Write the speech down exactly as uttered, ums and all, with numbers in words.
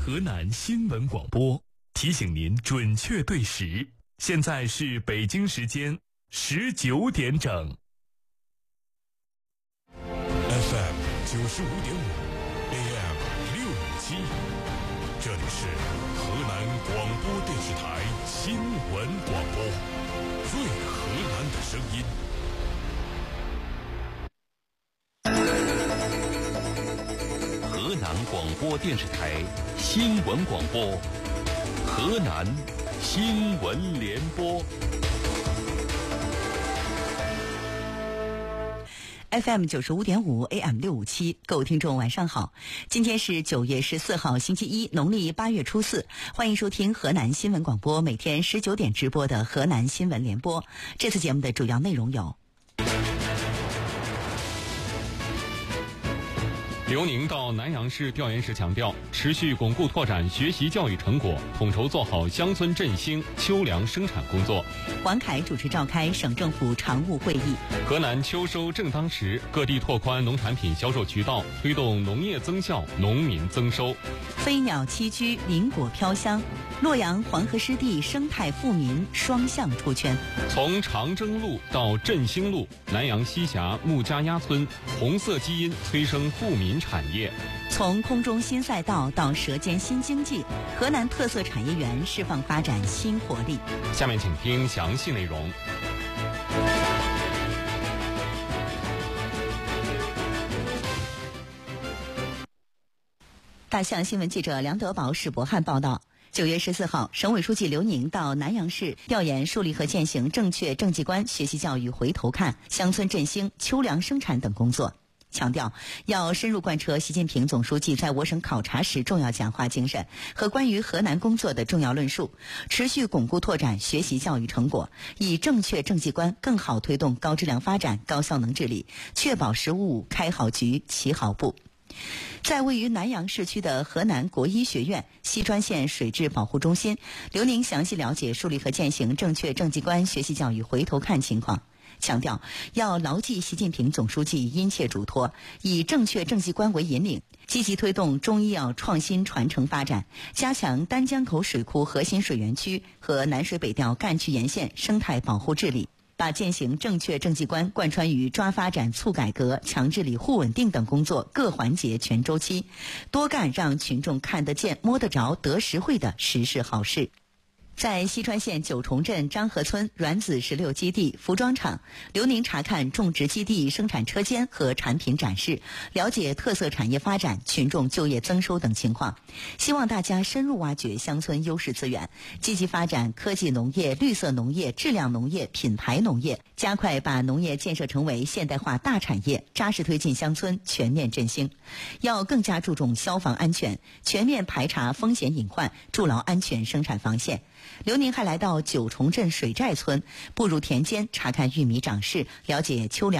河南新闻广播提醒您准确对时，现在是北京时间十九点整。 F M 九十五点五 ，A M 六五七，这里是河南广播电视台新闻广播，最河南的声音。 河南广播电视台新闻广播，河南新闻联播。 F M 九十五点五 A M 六五七，各位听众晚上好，今天是九月十四号星期一，农历八月初四，欢迎收听河南新闻广播每天十九点直播的河南新闻联播。这次节目的主要内容有： 刘宁到南阳市调研时强调，持续巩固拓展学习教育成果，统筹做好乡村振兴、秋粮生产工作。 王凯主持召开省政府常务会议。 河南秋收正当时，各地拓宽农产品销售渠道，推动农业增效、农民增收。 飞鸟栖居，林果飘香，洛阳黄河湿地生态富民双向出圈。 从长征路到振兴路，南阳西峡穆家鸭村红色基因催生富民产业。 从空中新赛道到舌尖新经济，河南特色产业园释放发展新活力。 下面请听详细内容。 大象新闻记者梁德宝、史博汉报道。九月十四号，省委书记刘宁到南阳市调研树立和践行正确政绩观学习教育回头看、乡村振兴、秋粮生产等工作，强调要深入贯彻习近平总书记在我省考察时重要讲话精神和关于河南工作的重要论述，持续巩固拓展学习教育成果，以正确政绩观更好推动高质量发展、高效能治理，确保“十五五”开好局、起好步。在位于南阳市区的河南国医学院西川县水质保护中心，刘宁详细了解树立和践行正确政绩观学习教育回头看情况，强调要牢记习近平总书记殷切嘱托，以正确政绩观为引领，积极推动中医药创新传承发展，加强丹江口水库核心水源区和南水北调干区沿线生态保护治理，把践行正确政绩观贯穿于抓发展、促改革、强治理、护稳定等工作各环节全周期，多干让群众看得见、摸得着、得实惠的实事好事。在西川县九重镇张河村软籽石榴基地服装厂，刘宁查看种植基地生产车间和产品展示，了解特色产业发展、群众就业增收等情况，希望大家深入挖掘乡村优势资源，积极发展科技农业、绿色农业、质量农业、品牌农业，加快把农业建设成为现代化大产业，扎实推进乡村全面振兴。要更加注重消防安全，全面排查风险隐患，筑牢安全生产防线。刘宁还来到九重镇水寨村，步入田间查看玉米长势，了解秋粮